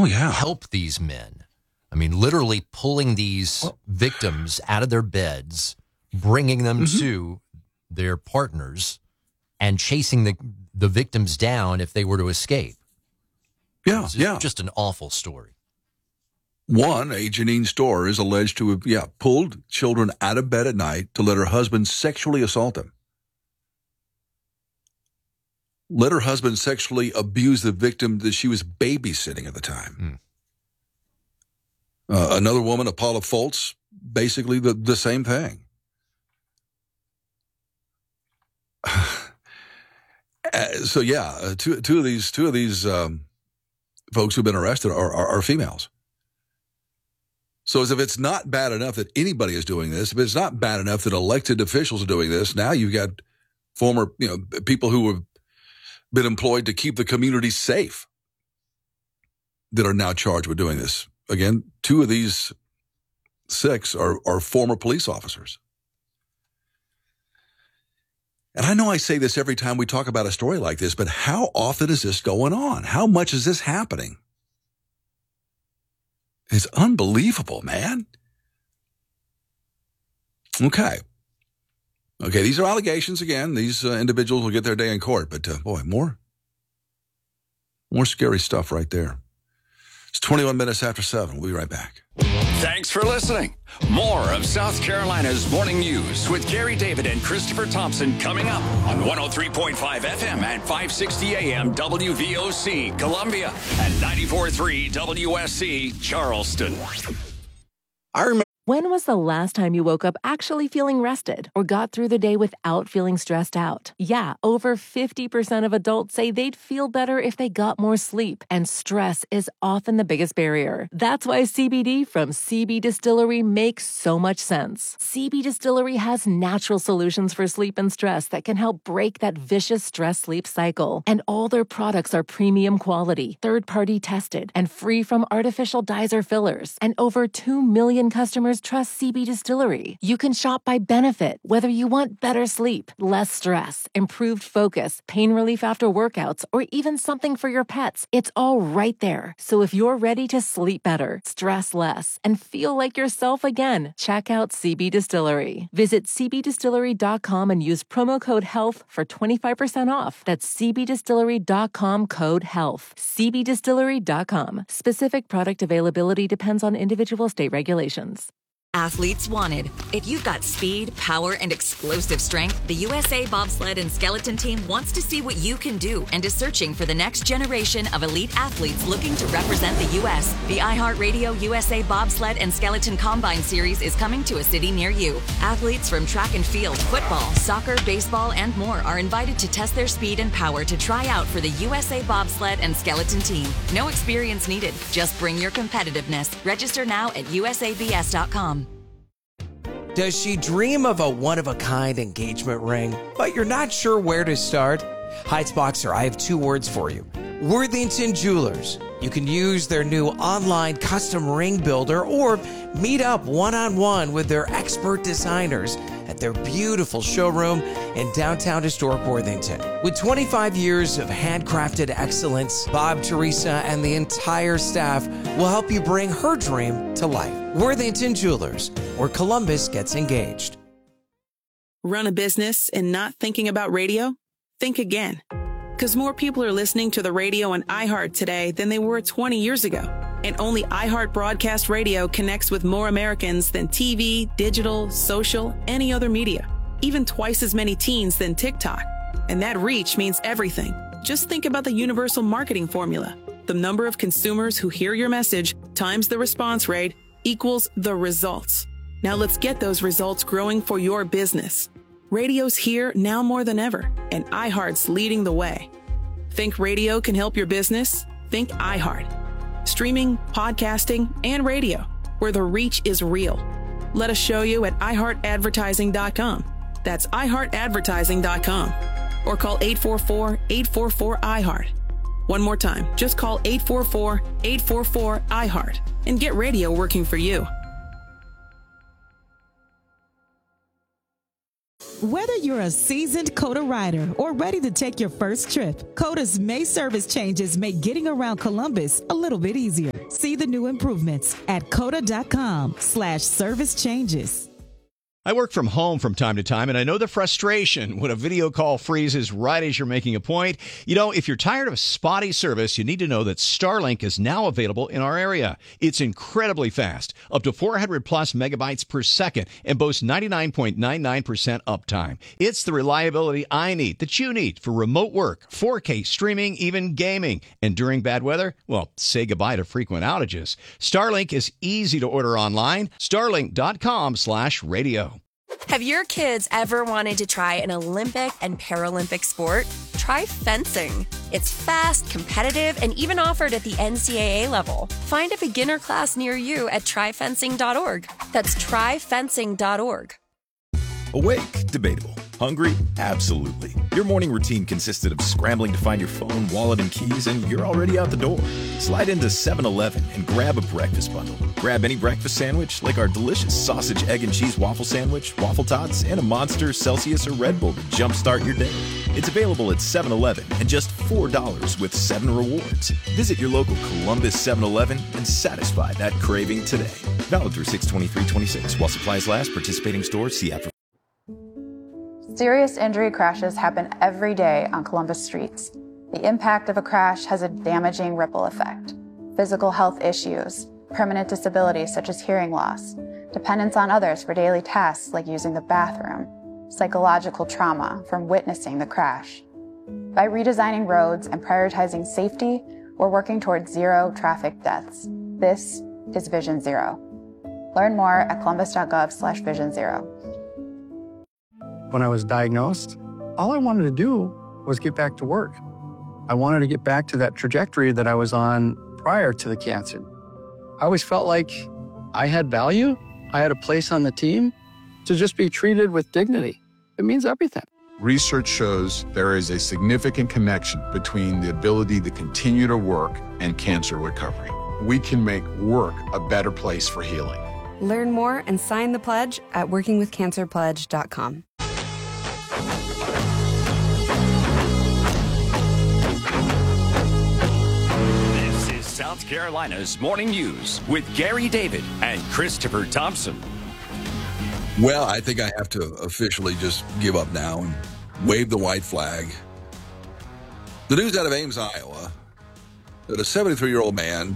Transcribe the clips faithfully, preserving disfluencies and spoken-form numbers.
oh, yeah. help these men. I mean, literally pulling these well, victims out of their beds, bringing them mm-hmm. to their partners, and chasing the the victims down if they were to escape. Yeah, it's yeah. Just an awful story. One, a Janine Storr is alleged to have, yeah, pulled children out of bed at night to let her husband sexually assault them. Let her husband sexually abuse the victim that she was babysitting at the time. Mm. Uh, another woman, Paula Foltz, basically the, the same thing. uh, so yeah, uh, two two of these two of these um, folks who've been arrested are, are, are females. So as if it's not bad enough that anybody is doing this, if it's not bad enough that elected officials are doing this, now you've got former, you know, people who have been employed to keep the community safe that are now charged with doing this. Again, two of these six are, are former police officers. And I know I say this every time we talk about a story like this, but how often is this going on? How much is this happening? It's unbelievable, man. Okay. Okay, these are allegations again. These uh, individuals will get their day in court, but uh, boy, more, more scary stuff right there. It's twenty-one minutes after seven. We'll be right back. Thanks for listening. More of South Carolina's Morning News with Gary David and Christopher Thompson coming up on one oh three point five F M and five sixty A M W V O C Columbia and ninety-four point three W S C Charleston. I remember. When was the last time you woke up actually feeling rested or got through the day without feeling stressed out? Yeah, over fifty percent of adults say they'd feel better if they got more sleep, and stress is often the biggest barrier. That's why C B D from C B Distillery makes so much sense. C B Distillery has natural solutions for sleep and stress that can help break that vicious stress-sleep cycle. And all their products are premium quality, third-party tested, and free from artificial dyes or fillers. And over two million customers trust C B Distillery. You can shop by benefit, whether you want better sleep, less stress, improved focus, pain relief after workouts, or even something for your pets. It's all right there. So if you're ready to sleep better, stress less, and feel like yourself again, check out C B Distillery. Visit C B distillery dot com and use promo code HEALTH for twenty-five percent off. That's C B distillery dot com code HEALTH. C B distillery dot com. Specific product availability depends on individual state regulations. Athletes wanted. If you've got speed, power, and explosive strength, the U S A Bobsled and Skeleton Team wants to see what you can do and is searching for the next generation of elite athletes looking to represent the U S The iHeartRadio U S A Bobsled and Skeleton Combine Series is coming to a city near you. Athletes from track and field, football, soccer, baseball, and more are invited to test their speed and power to try out for the U S A Bobsled and Skeleton Team. No experience needed. Just bring your competitiveness. Register now at U S A B S dot com. Does she dream of a one-of-a-kind engagement ring, but you're not sure where to start? Heights Boxer, I have two words for you. Worthington Jewelers. You can use their new online custom ring builder or meet up one-on-one with their expert designers at their beautiful showroom in downtown historic Worthington. With twenty-five years of handcrafted excellence, Bob, Teresa, and the entire staff will help you bring her dream to life. Worthington Jewelers, where Columbus gets engaged. Run a business and not thinking about radio? Think again. Because more people are listening to the radio on iHeart today than they were twenty years ago. And only iHeart Broadcast Radio connects with more Americans than T V, digital, social, any other media. Even twice as many teens than TikTok. And that reach means everything. Just think about the universal marketing formula. The number of consumers who hear your message times the response rate equals the results. Now let's get those results growing for your business. Radio's here now more than ever, and iHeart's leading the way. Think radio can help your business? Think iHeart. Streaming, podcasting, and radio, where the reach is real. Let us show you at i heart advertising dot com. That's i heart advertising dot com. Or call eight four four, eight four four, I heart. One more time, just call eight four four, eight four four, I heart and get radio working for you. Whether you're a seasoned COTA rider or ready to take your first trip, COTA's May service changes make getting around Columbus a little bit easier. See the new improvements at cota.com slash service changes. I work from home from time to time, and I know the frustration when a video call freezes right as you're making a point. You know, if you're tired of spotty service, you need to know that Starlink is now available in our area. It's incredibly fast, up to four hundred plus megabytes per second, and boasts ninety-nine point nine nine percent uptime. It's the reliability I need, that you need, for remote work, four K streaming, even gaming. And during bad weather, well, say goodbye to frequent outages. Starlink is easy to order online. Starlink.com slash radio. Have your kids ever wanted to try an Olympic and Paralympic sport? Try fencing. It's fast, competitive, and even offered at the N C double A level. Find a beginner class near you at try fencing dot org. That's try fencing dot org. Awake? Debatable. Hungry? Absolutely. Your morning routine consisted of scrambling to find your phone, wallet, and keys, and you're already out the door. Slide into seven eleven and grab a breakfast bundle. Grab any breakfast sandwich, like our delicious sausage, egg, and cheese waffle sandwich, waffle tots, and a Monster, Celsius, or Red Bull to jumpstart your day. It's available at seven eleven and just four dollars with seven rewards. Visit your local Columbus seven eleven and satisfy that craving today. Valid through six twenty-three twenty-six. While supplies last, participating stores, see app for... Serious injury crashes happen every day on Columbus streets. The impact of a crash has a damaging ripple effect. Physical health issues, permanent disabilities such as hearing loss, dependence on others for daily tasks like using the bathroom, psychological trauma from witnessing the crash. By redesigning roads and prioritizing safety, we're working towards zero traffic deaths. This is Vision Zero. Learn more at columbus.gov slash vision zero. When I was diagnosed, all I wanted to do was get back to work. I wanted to get back to that trajectory that I was on prior to the cancer. I always felt like I had value, I had a place on the team. To just be treated with dignity, it means everything. Research shows there is a significant connection between the ability to continue to work and cancer recovery. We can make work a better place for healing. Learn more and sign the pledge at working with cancer pledge dot com. This is South Carolina's Morning News with Gary David and Christopher Thompson. Well, I think I have to officially just give up now and wave the white flag. The news out of Ames, Iowa, that a seventy-three-year-old man,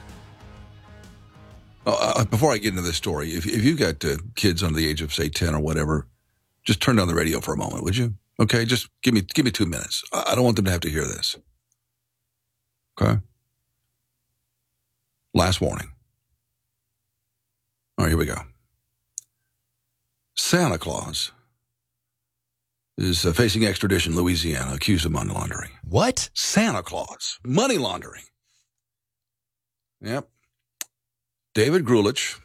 uh, before I get into this story, if, if you've got uh, kids under the age of, say, ten or whatever, just turn down the radio for a moment, would you? Okay, just give me give me two minutes. I don't want them to have to hear this. Okay? Last warning. All right, here we go. Santa Claus is uh, facing extradition in Louisiana, accused of money laundering. What? Santa Claus. Money laundering. Yep. David Grulich,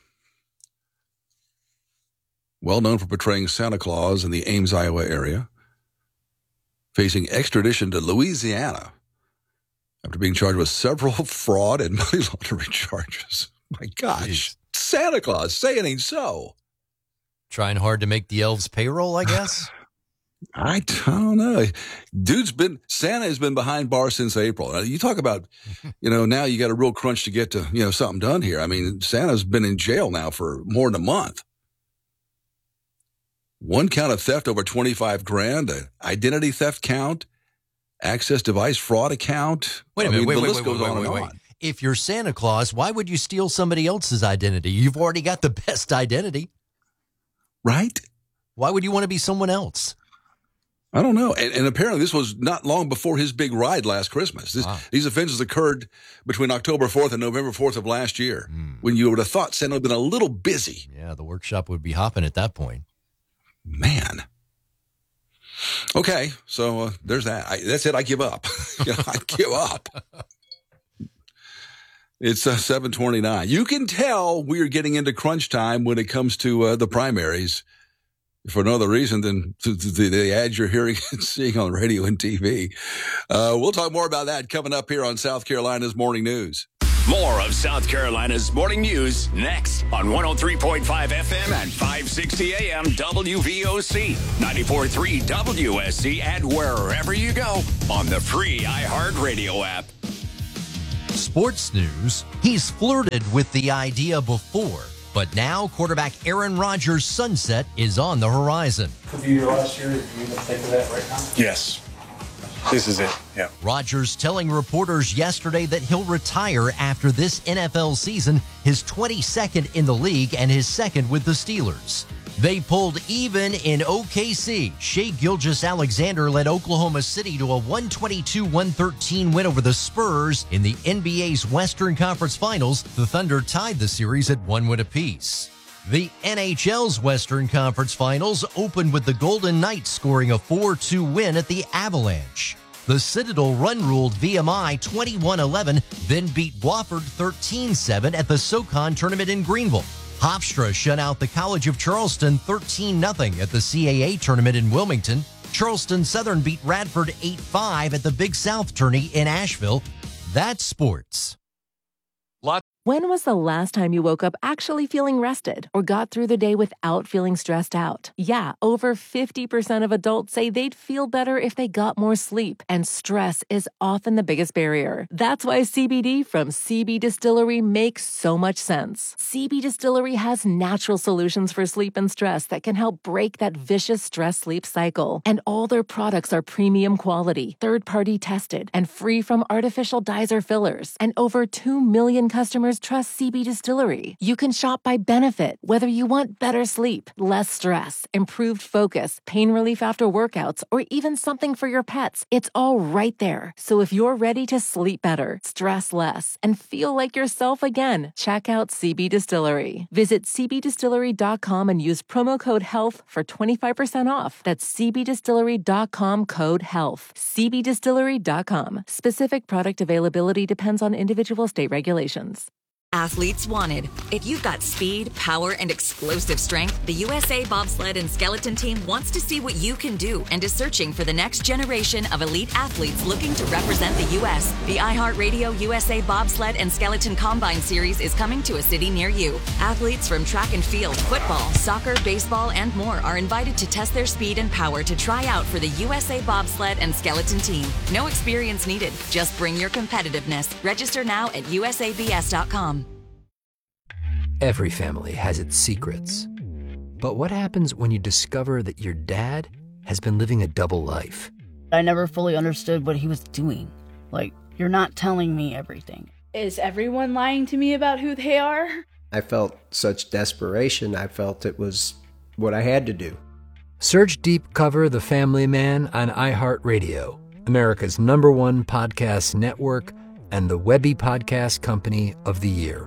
well known for portraying Santa Claus in the Ames, Iowa area, facing extradition to Louisiana after being charged with several fraud and money laundering charges. My gosh. Jeez. Santa Claus, say it ain't so. Trying hard to make the elves payroll, I guess? I don't know. Dude's been, Santa has been behind bars since April. You talk about, you know, now you got a real crunch to get to, you know, something done here. I mean, Santa's been in jail now for more than a month. One count of theft over twenty-five grand, an identity theft count, access device fraud account. Wait a I minute, mean, wait, the wait, list wait, goes wait, on wait, and wait. on. If you're Santa Claus, why would you steal somebody else's identity? You've already got the best identity. Right? Why would you want to be someone else? I don't know. And, and apparently this was not long before his big ride last Christmas. This, wow. These offenses occurred between October fourth and November fourth of last year, mm. when you would have thought Santa would have been a little busy. Yeah, the workshop would be hopping at that point. Man. Okay, so uh, there's that. I, that's it. I give up. you know, I give up. It's uh, seven twenty-nine. You can tell we are getting into crunch time when it comes to uh, the primaries, for no other reason than to, to, to the ads you're hearing and seeing on radio and T V. Uh, we'll talk more about that coming up here on South Carolina's Morning News. More of South Carolina's morning news next on one oh three point five F M and five sixty A M W V O C, ninety-four point three W S C, and wherever you go on the free iHeartRadio app. Sports news. He's flirted with the idea before, but now quarterback Aaron Rodgers' sunset is on the horizon. Could be your last year. Do you even think of that right now? Yes. This is it, yeah. Rodgers telling reporters yesterday that he'll retire after this N F L season, his twenty-second in the league and his second with the Steelers. They pulled even in O K C. Shai Gilgeous-Alexander led Oklahoma City to a one twenty-two one thirteen win over the Spurs in the N B A's Western Conference Finals. The Thunder tied the series at one win apiece. The N H L's Western Conference Finals opened with the Golden Knights scoring a four two win at the Avalanche. The Citadel run-ruled V M I twenty-one eleven, then beat Wofford thirteen seven at the SoCon tournament in Greenville. Hofstra shut out the College of Charleston thirteen nothing at the C A A tournament in Wilmington. Charleston Southern beat Radford eight five at the Big South tourney in Asheville. That's sports. When was the last time you woke up actually feeling rested or got through the day without feeling stressed out? Yeah, over fifty percent of adults say they'd feel better if they got more sleep, and stress is often the biggest barrier. That's why C B D from C B Distillery makes so much sense. C B Distillery has natural solutions for sleep and stress that can help break that vicious stress-sleep cycle. And all their products are premium quality, third-party tested, and free from artificial dyes or fillers. And over two million customers trust C B Distillery. You can shop by benefit, whether you want better sleep, less stress, improved focus, pain relief after workouts, or even something for your pets. It's all right there. So if you're ready to sleep better, stress less, and feel like yourself again, check out C B Distillery. Visit c b distillery dot com and use promo code HEALTH for twenty-five percent off. That's c b distillery dot com code HEALTH. c b distillery dot com. Specific product availability depends on individual state regulations. Athletes wanted. If you've got speed, power, and explosive strength, the U S A Bobsled and Skeleton Team wants to see what you can do and is searching for the next generation of elite athletes looking to represent the U S. The iHeartRadio U S A Bobsled and Skeleton Combine Series is coming to a city near you. Athletes from track and field, football, soccer, baseball, and more are invited to test their speed and power to try out for the U S A Bobsled and Skeleton Team. No experience needed. Just bring your competitiveness. Register now at u s a b s dot com. Every family has its secrets. But what happens when you discover that your dad has been living a double life? I never fully understood what he was doing. Like, you're not telling me everything. Is everyone lying to me about who they are? I felt such desperation. I felt it was what I had to do. Search Deep Cover The Family Man on iHeartRadio, America's number one podcast network and the Webby Podcast Company of the Year.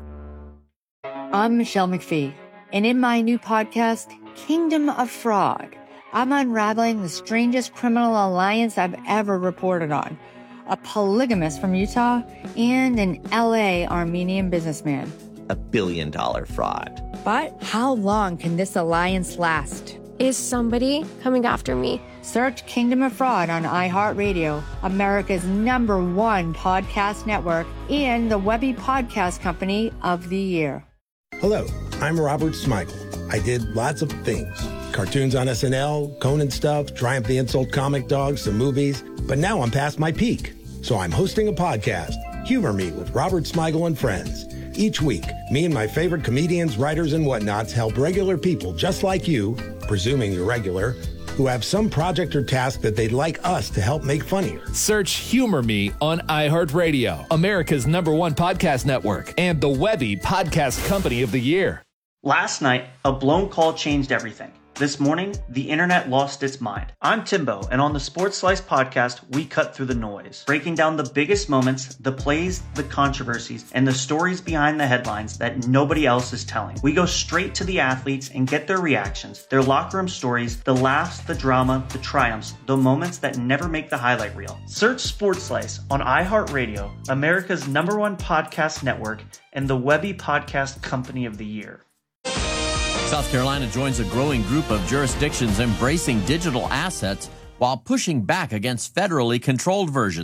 I'm Michelle McPhee, and in my new podcast, Kingdom of Fraud, I'm unraveling the strangest criminal alliance I've ever reported on. A polygamist from Utah and an L A Armenian businessman. A billion dollar fraud. But how long can this alliance last? Is somebody coming after me? Search Kingdom of Fraud on iHeartRadio, America's number one podcast network, and the Webby Podcast Company of the Year. Hello, I'm Robert Smigel. I did lots of things. Cartoons on S N L, Conan stuff, Triumph the Insult comic dogs, some movies. But now I'm past my peak. So I'm hosting a podcast, Humor Me with Robert Smigel and Friends. Each week, me and my favorite comedians, writers, and whatnots help regular people just like you, presuming you're regular, who have some project or task that they'd like us to help make funnier. Search Humor Me on iHeartRadio, America's number one podcast network, and the Webby Podcast Company of the Year. Last night, a blown call changed everything. This morning, the internet lost its mind. I'm Timbo, and on the Sports Slice podcast, we cut through the noise, breaking down the biggest moments, the plays, the controversies, and the stories behind the headlines that nobody else is telling. We go straight to the athletes and get their reactions, their locker room stories, the laughs, the drama, the triumphs, the moments that never make the highlight reel. Search Sports Slice on iHeartRadio, America's number one podcast network, and the Webby Podcast Company of the Year. South Carolina joins a growing group of jurisdictions embracing digital assets while pushing back against federally controlled versions.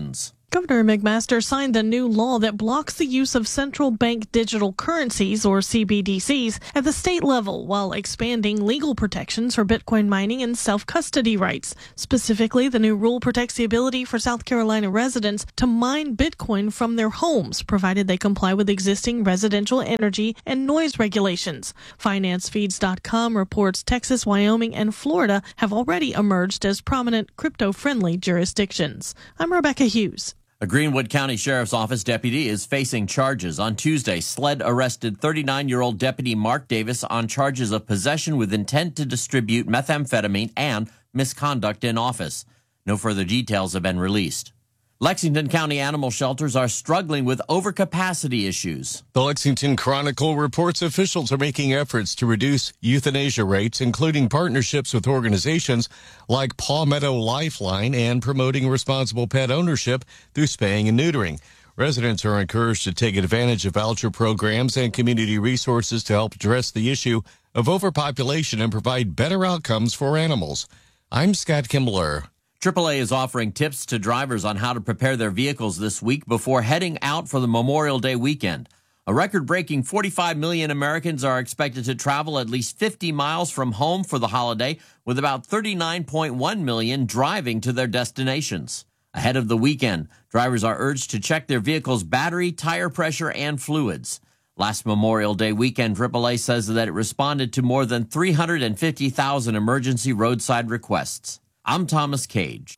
Governor McMaster signed a new law that blocks the use of central bank digital currencies, or C B D Cs, at the state level while expanding legal protections for Bitcoin mining and self-custody rights. Specifically, the new rule protects the ability for South Carolina residents to mine Bitcoin from their homes, provided they comply with existing residential energy and noise regulations. finance feeds dot com reports Texas, Wyoming, and Florida have already emerged as prominent crypto-friendly jurisdictions. I'm Rebecca Hughes. A Greenwood County Sheriff's Office deputy is facing charges. On Tuesday, SLED arrested thirty-nine-year-old Deputy Mark Davis on charges of possession with intent to distribute methamphetamine and misconduct in office. No further details have been released. Lexington County animal shelters are struggling with overcapacity issues. The Lexington Chronicle reports officials are making efforts to reduce euthanasia rates, including partnerships with organizations like Palmetto Lifeline and promoting responsible pet ownership through spaying and neutering. Residents are encouraged to take advantage of voucher programs and community resources to help address the issue of overpopulation and provide better outcomes for animals. I'm Scott Kimbler. triple A is offering tips to drivers on how to prepare their vehicles this week before heading out for the Memorial Day weekend. A record-breaking forty-five million Americans are expected to travel at least fifty miles from home for the holiday, with about thirty-nine point one million driving to their destinations. Ahead of the weekend, drivers are urged to check their vehicle's battery, tire pressure, and fluids. Last Memorial Day weekend, triple A says that it responded to more than three hundred fifty thousand emergency roadside requests. I'm Thomas Cage.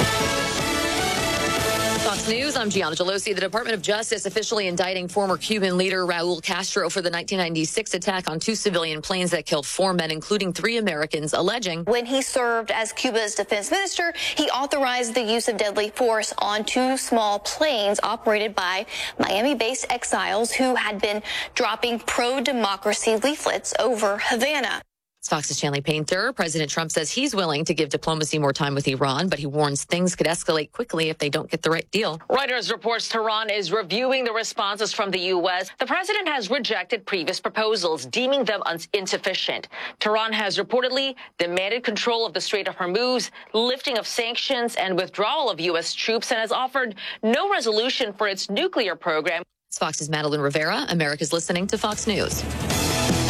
Fox News, I'm Gianna Gelosi. The Department of Justice officially indicting former Cuban leader Raul Castro for the nineteen ninety-six attack on two civilian planes that killed four men, including three Americans, alleging when he served as Cuba's defense minister, he authorized the use of deadly force on two small planes operated by Miami-based exiles who had been dropping pro-democracy leaflets over Havana. It's Fox's Chanley Painter. President Trump says he's willing to give diplomacy more time with Iran, but he warns things could escalate quickly if they don't get the right deal. Reuters reports Tehran is reviewing the responses from the U S. The president has rejected previous proposals, deeming them insufficient. Tehran has reportedly demanded control of the Strait of Hormuz, lifting of sanctions, and withdrawal of U S troops, and has offered no resolution for its nuclear program. It's Fox's Madeline Rivera. America's listening to Fox News.